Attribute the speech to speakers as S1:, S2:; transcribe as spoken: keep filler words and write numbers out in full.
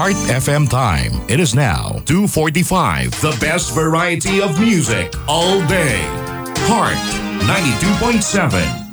S1: Heart F M time. It is now two forty-five. The best variety of music all day. Heart ninety-two point seven.